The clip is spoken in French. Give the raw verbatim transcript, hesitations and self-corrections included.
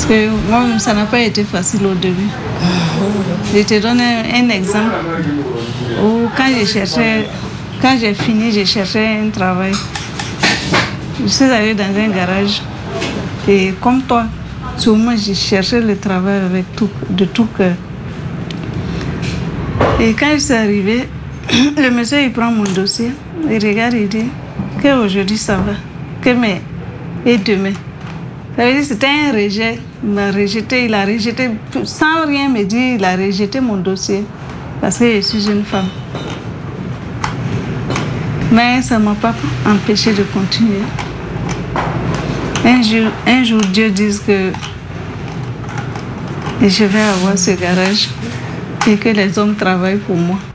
que moi, ça n'a pas été facile au début. Je te donne un, un exemple où quand j'ai cherché, quand j'ai fini, j'ai cherché un travail. Je suis allée dans un garage et comme toi, sûrement j'ai cherché le travail avec tout, de tout cœur. Et quand je suis arrivée, le monsieur il prend mon dossier, il regarde et dit qu'aujourd'hui ça va, que mais et demain. Ça veut dire que c'était un rejet. Il m'a rejeté, il a rejeté, sans rien me dire, il a rejeté mon dossier parce que je suis une femme. Mais ça ne m'a pas empêché de continuer. Un jour, un jour, Dieu dit que je vais avoir ce garage et que les hommes travaillent pour moi.